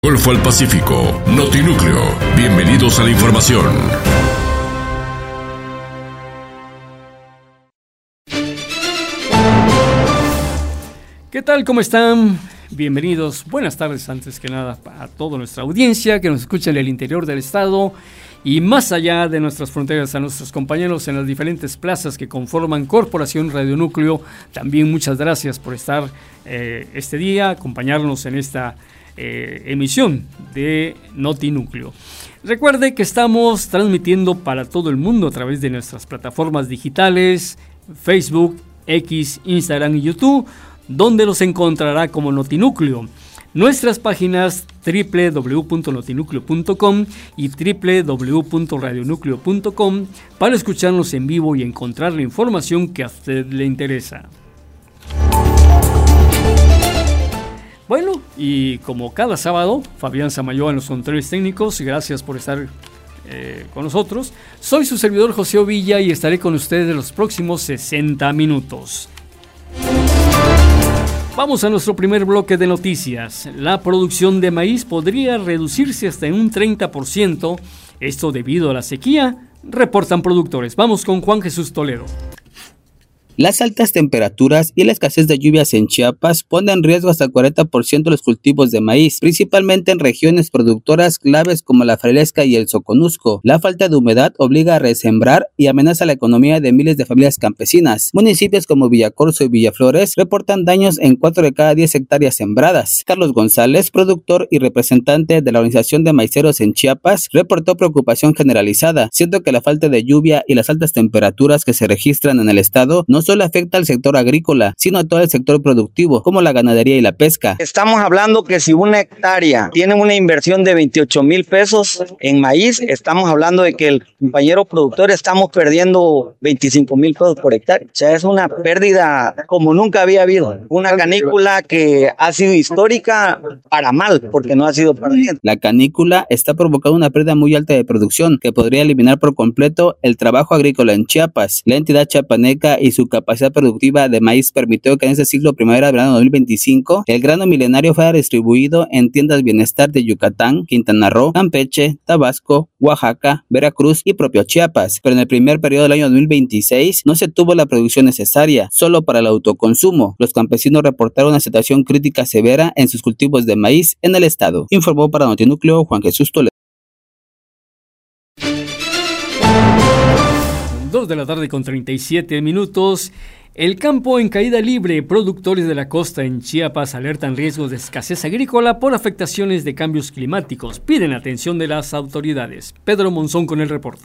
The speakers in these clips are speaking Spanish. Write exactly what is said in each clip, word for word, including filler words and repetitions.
Golfo al Pacífico, Notinúcleo. Bienvenidos a la información. ¿Qué tal? ¿Cómo están? Bienvenidos. Buenas tardes, antes que nada, a toda nuestra audiencia que nos escucha en el interior del estado y más allá de nuestras fronteras, a nuestros compañeros en las diferentes plazas que conforman Corporación Radio Núcleo. También muchas gracias por estar eh, este día, acompañarnos en esta eh, emisión de Notinúcleo. Recuerde que estamos transmitiendo para todo el mundo a través de nuestras plataformas digitales, Facebook, X, Instagram y YouTube, donde los encontrará como Notinúcleo. Nuestras páginas doble u doble u doble u punto notinúcleo punto com y doble u doble u doble u punto radio núcleo punto com para escucharnos en vivo y encontrar la información que a usted le interesa. Bueno, y como cada sábado, Fabián Samayoa en los controles técnicos, gracias por estar eh, con nosotros. Soy su servidor José Ovilla y estaré con ustedes los próximos sesenta minutos. Vamos a nuestro primer bloque de noticias. La producción de maíz podría reducirse hasta en un treinta por ciento, esto debido a la sequía, reportan productores. Vamos con Juan Jesús Toledo. Las altas temperaturas y la escasez de lluvias en Chiapas ponen en riesgo hasta el cuarenta por ciento de los cultivos de maíz, principalmente en regiones productoras claves como la Fraileasca y el Soconusco. La falta de humedad obliga a resembrar y amenaza la economía de miles de familias campesinas. Municipios como Villacorso y Villaflores reportan daños en cuatro de cada diez hectáreas sembradas. Carlos González, productor y representante de la Organización de Maiceros en Chiapas, reportó preocupación generalizada, siendo que la falta de lluvia y las altas temperaturas que se registran en el estado no solo afecta al sector agrícola, sino a todo el sector productivo, como la ganadería y la pesca. Estamos hablando que si una hectárea tiene una inversión de veintiocho mil pesos en maíz, estamos hablando de que el compañero productor estamos perdiendo veinticinco mil pesos por hectárea. O sea, es una pérdida como nunca había habido. Una canícula que ha sido histórica para mal, porque no ha sido para bien. La canícula está provocando una pérdida muy alta de producción, que podría eliminar por completo el trabajo agrícola en Chiapas. La entidad chiapaneca y su capacidad productiva de maíz permitió que en ese ciclo primavera-verano dos mil veinticinco el grano milenario fuera distribuido en tiendas Bienestar de Yucatán, Quintana Roo, Campeche, Tabasco, Oaxaca, Veracruz y propio Chiapas, pero en el primer periodo del año dos mil veintiséis no se tuvo la producción necesaria, solo para el autoconsumo. Los campesinos reportaron una situación crítica severa en sus cultivos de maíz en el estado. Informó para Notinúcleo Juan Jesús Toledo. dos de la tarde con treinta y siete minutos. El campo en caída libre. Productores de la costa en Chiapas alertan riesgos de escasez agrícola por afectaciones de cambios climáticos. Piden atención de las autoridades. Pedro Monzón con el reporte.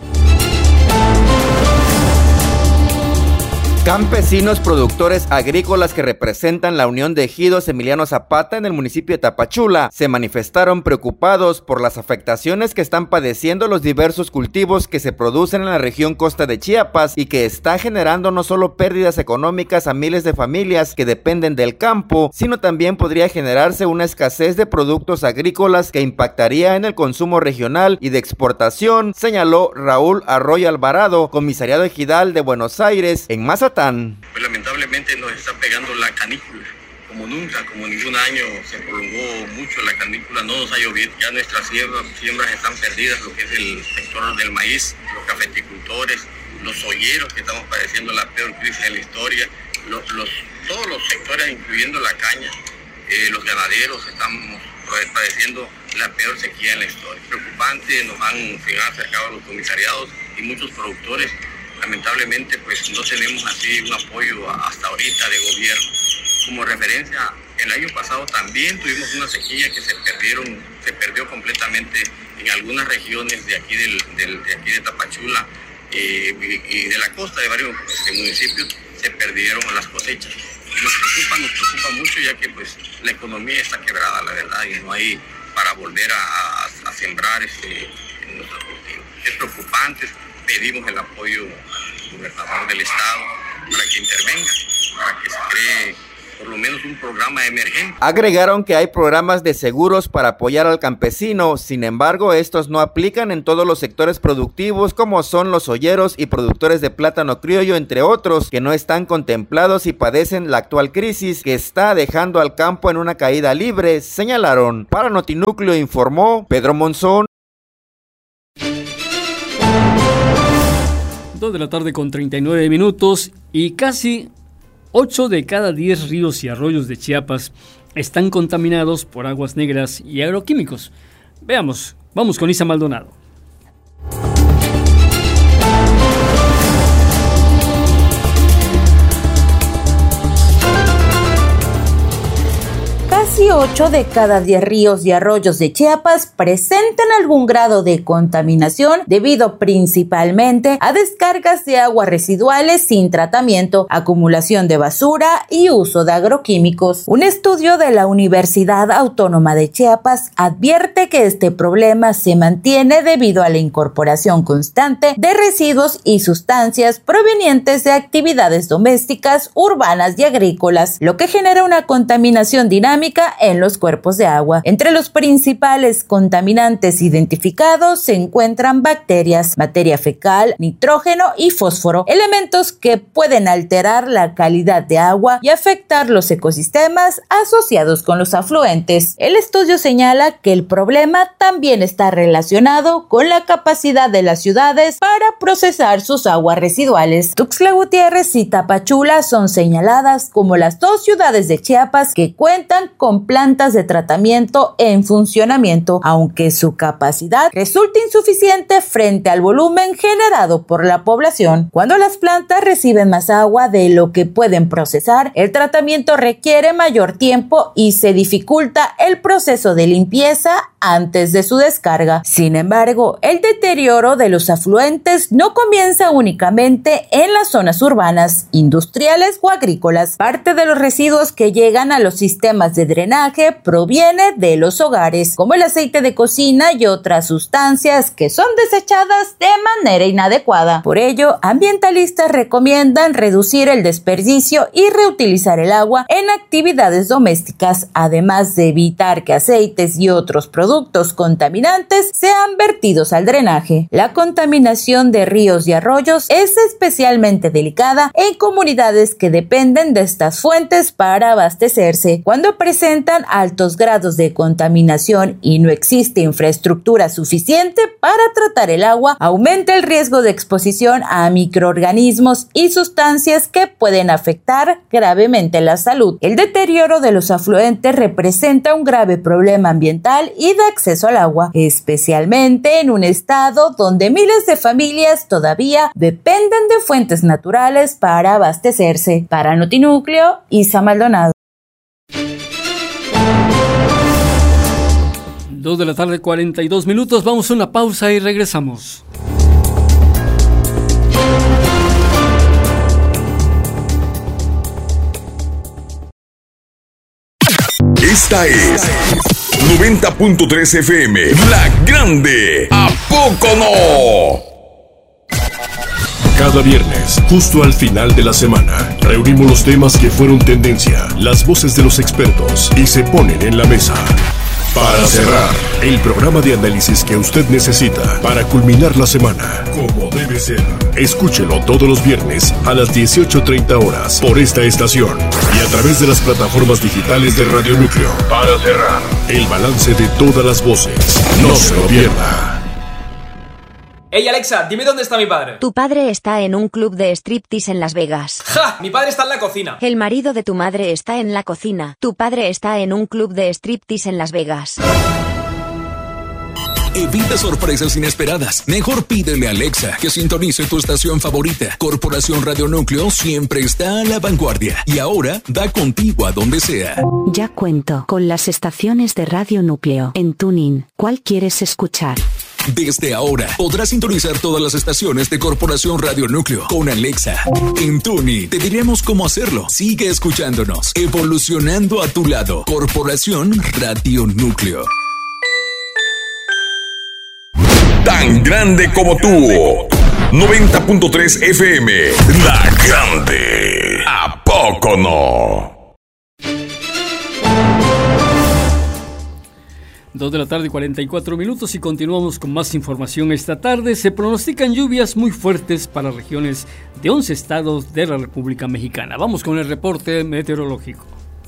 Campesinos productores agrícolas que representan la Unión de Ejidos Emiliano Zapata en el municipio de Tapachula se manifestaron preocupados por las afectaciones que están padeciendo los diversos cultivos que se producen en la región costa de Chiapas y que está generando no solo pérdidas económicas a miles de familias que dependen del campo, sino también podría generarse una escasez de productos agrícolas que impactaría en el consumo regional y de exportación, señaló Raúl Arroyo Alvarado, comisariado ejidal de Buenos Aires en Mazatlán. Pues lamentablemente nos está pegando la canícula, como nunca, como ningún año se prolongó mucho la canícula, no nos ha llovido, ya nuestras siembras, siembras están perdidas, lo que es el sector del maíz, los cafeticultores, los olleros que estamos padeciendo la peor crisis de la historia, los, los, todos los sectores incluyendo la caña, eh, los ganaderos estamos padeciendo la peor sequía en la historia. Preocupante, nos han, se han acercado a los comisariados y muchos productores. Lamentablemente pues no tenemos así un apoyo hasta ahorita de gobierno. Como referencia, el año pasado también tuvimos una sequía que se perdieron, se perdió completamente en algunas regiones de aquí, del, del, de, aquí de Tapachula eh, y, y de la costa de varios este, municipios se perdieron las cosechas. Nos preocupa, nos preocupa mucho ya que pues la economía está quebrada, la verdad, y no hay para volver a, a, a sembrar este, en nuestros cultivos. Es preocupante. Pedimos el apoyo al gobernador del estado para que intervenga, para que se cree por lo menos un programa emergente. Agregaron que hay programas de seguros para apoyar al campesino, sin embargo, estos no aplican en todos los sectores productivos como son los olleros y productores de plátano criollo, entre otros, que no están contemplados y padecen la actual crisis que está dejando al campo en una caída libre, señalaron. Para Notinúcleo informó Pedro Monzón. dos de la tarde con treinta y nueve minutos y casi ocho de cada diez ríos y arroyos de Chiapas están contaminados por aguas negras y agroquímicos. Veamos, vamos con Isa Maldonado. Casi ocho de cada diez ríos y arroyos de Chiapas presentan algún grado de contaminación debido principalmente a descargas de aguas residuales sin tratamiento, acumulación de basura y uso de agroquímicos. Un estudio de la Universidad Autónoma de Chiapas advierte que este problema se mantiene debido a la incorporación constante de residuos y sustancias provenientes de actividades domésticas, urbanas y agrícolas, lo que genera una contaminación dinámica en los cuerpos de agua. Entre los principales contaminantes identificados se encuentran bacterias, materia fecal, nitrógeno y fósforo, elementos que pueden alterar la calidad de agua y afectar los ecosistemas asociados con los afluentes. El estudio señala que el problema también está relacionado con la capacidad de las ciudades para procesar sus aguas residuales. Tuxtla Gutiérrez y Tapachula son señaladas como las dos ciudades de Chiapas que cuentan con plantas de tratamiento en funcionamiento, aunque su capacidad resulta insuficiente frente al volumen generado por la población. Cuando las plantas reciben más agua de lo que pueden procesar, el tratamiento requiere mayor tiempo y se dificulta el proceso de limpieza antes de su descarga. Sin embargo, el deterioro de los afluentes no comienza únicamente en las zonas urbanas, industriales o agrícolas. Parte de los residuos que llegan a los sistemas de drenaje proviene de los hogares, como el aceite de cocina y otras sustancias que son desechadas de manera inadecuada. Por ello, ambientalistas recomiendan reducir el desperdicio y reutilizar el agua en actividades domésticas, además de evitar que aceites y otros productos contaminantes sean vertidos al drenaje. La contaminación de ríos y arroyos es especialmente delicada en comunidades que dependen de estas fuentes para abastecerse. Cuando presentan altos grados de contaminación y no existe infraestructura suficiente para tratar el agua, aumenta el riesgo de exposición a microorganismos y sustancias que pueden afectar gravemente la salud. El deterioro de los afluentes representa un grave problema ambiental y de acceso al agua, especialmente en un estado donde miles de familias todavía dependen de fuentes naturales para abastecerse. Para Notinúcleo, Isa Maldonado. dos de la tarde, cuarenta y dos minutos. Vamos a una pausa y regresamos. Esta es noventa punto tres F M, La Grande. ¿A poco no? Cada viernes, justo al final de la semana, reunimos los temas que fueron tendencia, las voces de los expertos y se ponen en la mesa. Para cerrar, el programa de análisis que usted necesita para culminar la semana, como debe ser. Escúchelo todos los viernes a las dieciocho treinta horas por esta estación y a través de las plataformas digitales de Radio Núcleo. Para cerrar, el balance de todas las voces. No se lo pierda. Ey Alexa, dime dónde está mi padre. Tu padre está en un club de striptease en Las Vegas. ¡Ja! Mi padre está en la cocina. El marido de tu madre está en la cocina. Tu padre está en un club de striptease en Las Vegas. Evita sorpresas inesperadas. Mejor pídele a Alexa que sintonice tu estación favorita. Corporación Radio Núcleo siempre está a la vanguardia y ahora da contigo a donde sea. Ya cuento con las estaciones de Radio Núcleo en TuneIn. ¿Cuál quieres escuchar? Desde ahora podrás sintonizar todas las estaciones de Corporación Radio Núcleo con Alexa. En TuneIn te diremos cómo hacerlo. Sigue escuchándonos, evolucionando a tu lado. Corporación Radio Núcleo. Tan grande como tú. noventa punto tres F M, La Grande. ¿A poco no? dos de la tarde y cuarenta y cuatro minutos y continuamos con más información esta tarde. Se pronostican lluvias muy fuertes para regiones de once estados de la República Mexicana. Vamos con el reporte meteorológico.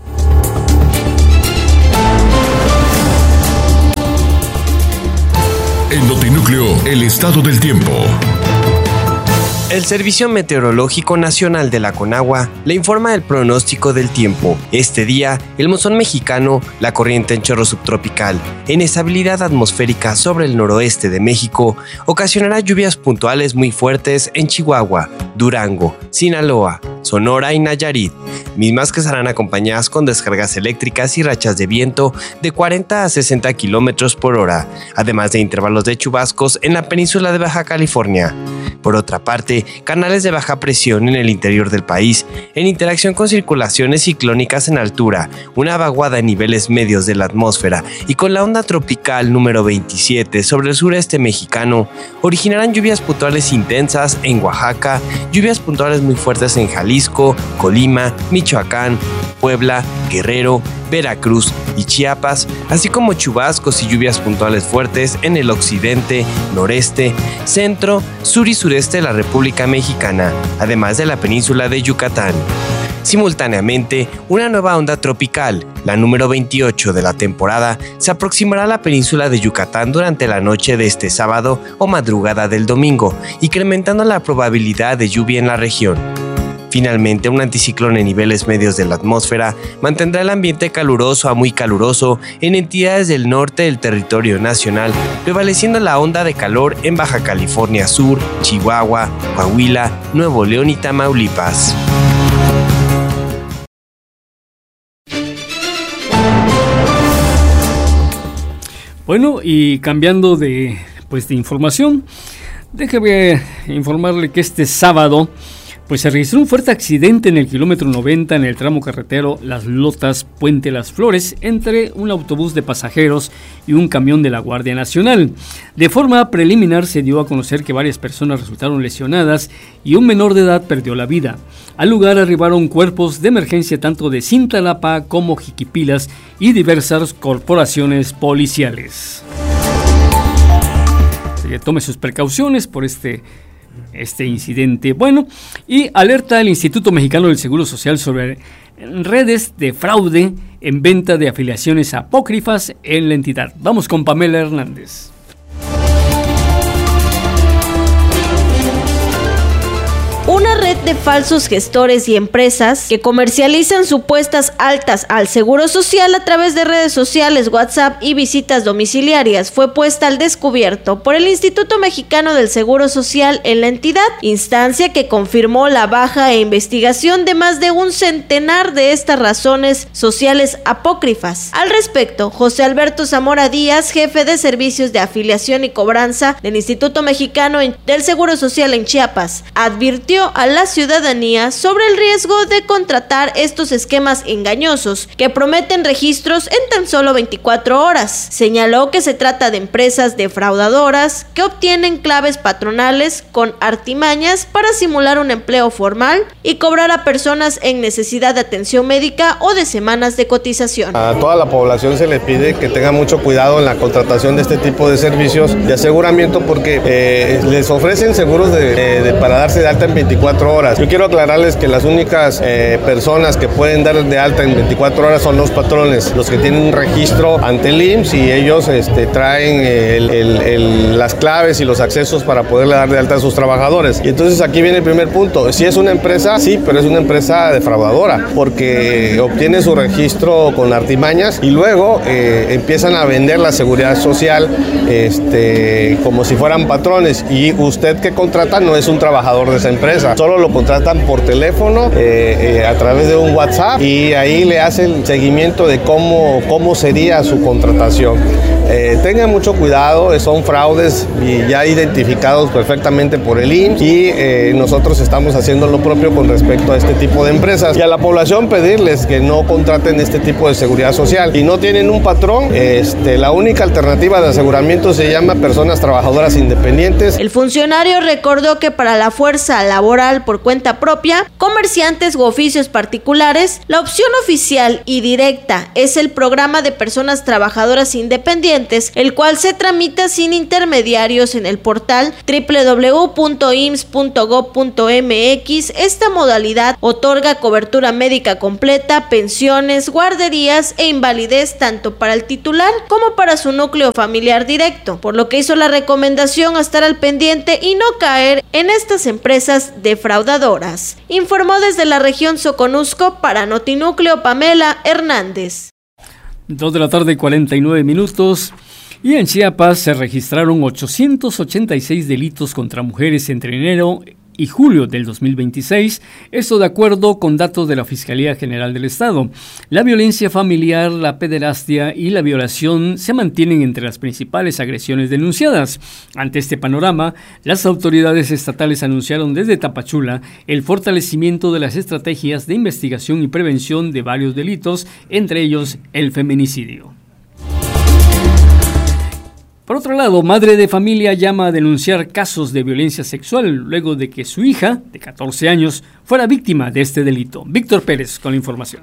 En Notinúcleo, el estado del tiempo. El Servicio Meteorológico Nacional de la Conagua le informa el pronóstico del tiempo. Este día, el monzón mexicano, la corriente en chorro subtropical, en estabilidad atmosférica sobre el noroeste de México, ocasionará lluvias puntuales muy fuertes en Chihuahua, Durango, Sinaloa, Sonora y Nayarit, mismas que serán acompañadas con descargas eléctricas y rachas de viento de cuarenta a sesenta kilómetros por hora, además de intervalos de chubascos en la península de Baja California. Por otra parte, canales de baja presión en el interior del país, en interacción con circulaciones ciclónicas en altura, una vaguada en niveles medios de la atmósfera y con la onda tropical número veintisiete sobre el sureste mexicano, originarán lluvias puntuales intensas en Oaxaca, lluvias puntuales muy fuertes en Jalisco, Colima, Michoacán, Puebla, Guerrero, Veracruz y Chiapas, así como chubascos y lluvias puntuales fuertes en el occidente, noreste, centro, sur y sureste de la República Mexicana, además de la península de Yucatán. Simultáneamente, una nueva onda tropical, la número veintiocho de la temporada, se aproximará a la península de Yucatán durante la noche de este sábado o madrugada del domingo, incrementando la probabilidad de lluvia en la región. Finalmente, un anticiclón en niveles medios de la atmósfera mantendrá el ambiente caluroso a muy caluroso en entidades del norte del territorio nacional, prevaleciendo la onda de calor en Baja California Sur, Chihuahua, Coahuila, Nuevo León y Tamaulipas. Bueno, y cambiando de, pues, de información, déjeme informarle que este sábado pues se registró un fuerte accidente en el kilómetro noventa en el tramo carretero Las Lotas, Puente Las Flores, entre un autobús de pasajeros y un camión de la Guardia Nacional. De forma preliminar se dio a conocer que varias personas resultaron lesionadas y un menor de edad perdió la vida. Al lugar arribaron cuerpos de emergencia tanto de Cintalapa como Jiquipilas y diversas corporaciones policiales. Así que tome sus precauciones por este este incidente. Bueno, y alerta el Instituto Mexicano del Seguro Social sobre redes de fraude en venta de afiliaciones apócrifas en la entidad. Vamos con Pamela Hernández. Una red de falsos gestores y empresas que comercializan supuestas altas al Seguro Social a través de redes sociales, WhatsApp y visitas domiciliarias fue puesta al descubierto por el Instituto Mexicano del Seguro Social en la entidad, instancia que confirmó la baja e investigación de más de un centenar de estas razones sociales apócrifas. Al respecto, José Alberto Zamora Díaz, jefe de servicios de afiliación y cobranza del Instituto Mexicano del Seguro Social en Chiapas, advirtió a la ciudadanía sobre el riesgo de contratar estos esquemas engañosos que prometen registros en tan solo veinticuatro horas. Señaló que se trata de empresas defraudadoras que obtienen claves patronales con artimañas para simular un empleo formal y cobrar a personas en necesidad de atención médica o de semanas de cotización. A toda la población se le pide que tenga mucho cuidado en la contratación de este tipo de servicios de aseguramiento porque eh, les ofrecen seguros de, eh, de, para darse de alta en veinticuatro horas. Yo quiero aclararles que las únicas eh, personas que pueden dar de alta en veinticuatro horas son los patrones, los que tienen un registro ante el I M S S y ellos este, traen el, el, el, las claves y los accesos para poderle dar de alta a sus trabajadores. Y entonces aquí viene el primer punto. Si es una empresa, sí, pero es una empresa defraudadora porque obtiene su registro con artimañas y luego eh, empiezan a vender la seguridad social este, como si fueran patrones y usted que contrata no es un trabajador de esa empresa. Solo lo contratan por teléfono, eh, eh, a través de un WhatsApp y ahí le hacen seguimiento de cómo, cómo sería su contratación. eh, tengan mucho cuidado, son fraudes y ya identificados perfectamente por el I M S S y eh, nosotros estamos haciendo lo propio con respecto a este tipo de empresas. Y a la población pedirles que no contraten este tipo de seguridad social. Y no tienen un patrón, este, la única alternativa de aseguramiento se llama personas trabajadoras independientes. El funcionario recordó que para la fuerza laboral por cuenta propia, comerciantes u oficios particulares, la opción oficial y directa es el programa de personas trabajadoras independientes, el cual se tramita sin intermediarios en el portal doble u doble u doble u punto i m s s punto gob punto m x. Esta modalidad otorga cobertura médica completa, pensiones, guarderías e invalidez tanto para el titular como para su núcleo familiar directo, por lo que hizo la recomendación a estar al pendiente y no caer en estas empresas defraudadoras. Informó desde la región Soconusco para Notinúcleo Pamela Hernández. Dos de la tarde, cuarenta y nueve minutos. Y en Chiapas se registraron ochocientos ochenta y seis delitos contra mujeres entre enero y julio del dos mil veintiséis, esto de acuerdo con datos de la Fiscalía General del Estado. La violencia familiar, la pederastia y la violación se mantienen entre las principales agresiones denunciadas. Ante este panorama, las autoridades estatales anunciaron desde Tapachula el fortalecimiento de las estrategias de investigación y prevención de varios delitos, entre ellos el feminicidio. Por otro lado, madre de familia llama a denunciar casos de violencia sexual luego de que su hija, de catorce años, fuera víctima de este delito. Víctor Pérez con la información.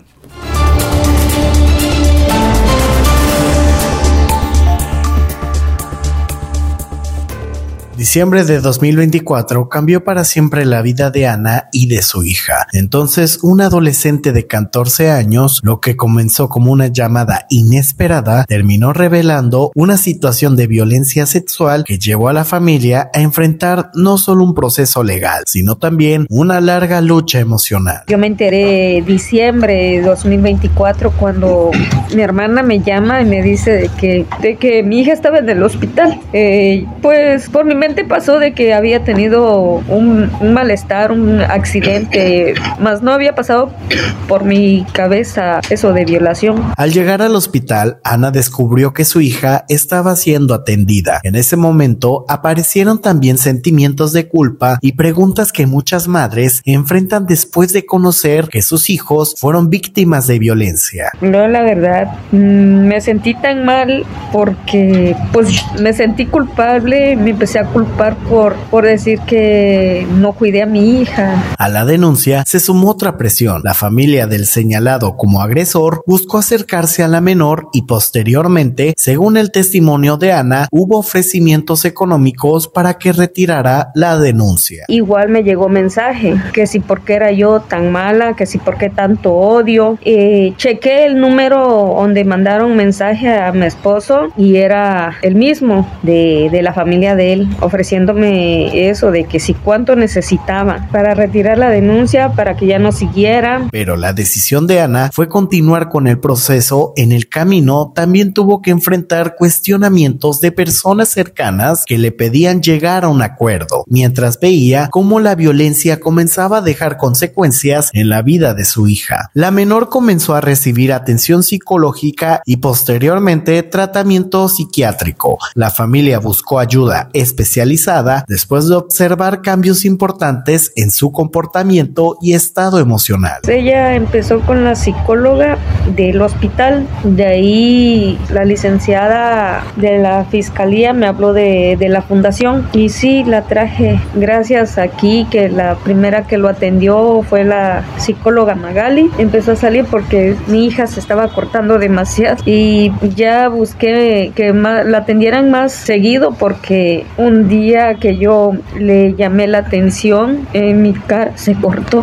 Diciembre de dos mil veinticuatro cambió para siempre la vida de Ana y de su hija. Entonces, una adolescente de catorce años, lo que comenzó como una llamada inesperada, terminó revelando una situación de violencia sexual que llevó a la familia a enfrentar no solo un proceso legal, sino también una larga lucha emocional. Yo me enteré diciembre de dos mil veinticuatro cuando mi hermana me llama y me dice de que, de que mi hija estaba en el hospital. Eh, pues por mi mente pasó de que había tenido un, un malestar, un accidente, más no había pasado por mi cabeza eso de violación. Al llegar al hospital, Ana descubrió que su hija estaba siendo atendida. En ese momento aparecieron también sentimientos de culpa y preguntas que muchas madres enfrentan después de conocer que sus hijos fueron víctimas de violencia. No, la verdad, me sentí tan mal porque pues me sentí culpable, me empecé a culpar por, por decir que no cuidé a mi hija. A la denuncia se sumó otra presión. La familia del señalado como agresor buscó acercarse a la menor y posteriormente, según el testimonio de Ana, hubo ofrecimientos económicos para que retirara la denuncia. Igual me llegó mensaje que si por qué era yo tan mala, que si por qué tanto odio. Eh, chequé el número donde mandaron mensaje a mi esposo y era el mismo de, de la familia de él, ofreciéndome eso de que si cuánto necesitaba para retirar la denuncia, para que ya no siguiera. Pero la decisión de Ana fue continuar con el proceso. En el camino también tuvo que enfrentar cuestionamientos de personas cercanas que le pedían llegar a un acuerdo, mientras veía cómo la violencia comenzaba a dejar consecuencias en la vida de su hija. La menor comenzó a recibir atención psicológica y posteriormente tratamiento psiquiátrico. La familia buscó ayuda especializada después de observar cambios importantes en su comportamiento y estado emocional. Ella empezó con la psicóloga del hospital, de ahí la licenciada de la fiscalía me habló de, de la fundación y sí, la traje gracias aquí, que la primera que lo atendió fue la psicóloga Magali. Empezó a salir porque mi hija se estaba cortando demasiado y ya busqué que más, la atendieran más seguido, porque un día que yo le llamé la atención, en mi cara se cortó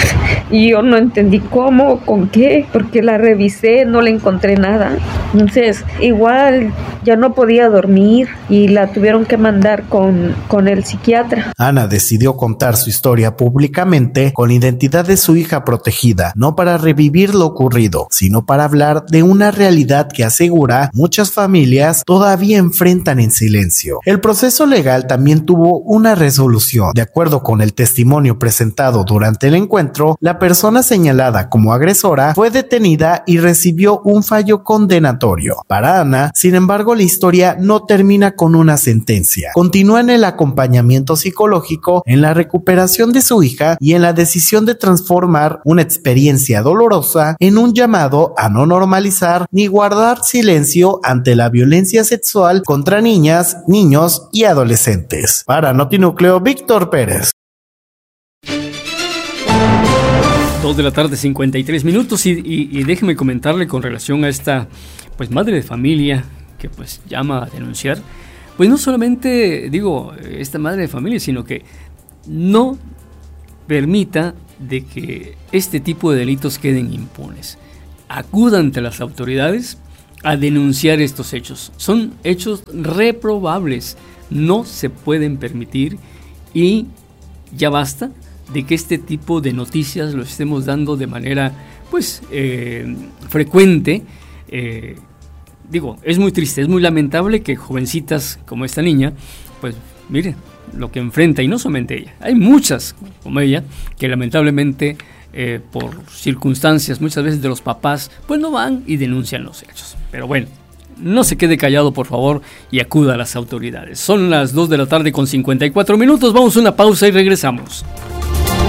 y yo no entendí cómo, con qué, porque la revisé, no le encontré nada. Entonces igual ya no podía dormir y la tuvieron que mandar con, con el psiquiatra. Ana decidió contar su historia públicamente con la identidad de su hija protegida, no para revivir lo ocurrido, sino para hablar de una realidad que asegura muchas familias todavía enfrentan en silencio. El proceso legal también tuvo una resolución. De acuerdo con el testimonio presentado durante el encuentro, la persona señalada como agresora fue detenida y recibió un fallo condenatorio. Para Ana, sin embargo, la historia no termina con una sentencia. Continúa en el acompañamiento psicológico, en la recuperación de su hija y en la decisión de transformar una experiencia dolorosa en un llamado a no normalizar ni guardar silencio ante la violencia sexual contra niñas, niños y adolescentes. Para Notinúcleo, Víctor Pérez. Dos de la tarde, cincuenta y tres minutos, y, y, y déjeme comentarle con relación a esta pues madre de familia que pues llama a denunciar. Pues no solamente digo esta madre de familia, sino que no permita de que este tipo de delitos queden impunes. Acuda ante las autoridades a denunciar estos hechos. Son hechos reprobables, no se pueden permitir, y ya basta de que este tipo de noticias lo estemos dando de manera pues eh, frecuente. Eh, digo, es muy triste, es muy lamentable que jovencitas como esta niña, pues mire lo que enfrenta, y no solamente ella, hay muchas como ella que lamentablemente eh, por circunstancias muchas veces de los papás, pues no van y denuncian los hechos. Pero bueno, no se quede callado, por favor, y acuda a las autoridades. Son las dos de la tarde con cincuenta y cuatro minutos, vamos a una pausa y regresamos.